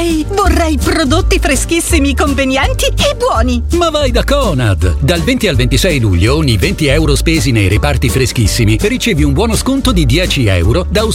Vorrei prodotti freschissimi, convenienti e buoni. Ma vai da Conad! Dal 20 al 26 luglio ogni 20 euro spesi nei reparti freschissimi ricevi un buono sconto di 10 euro da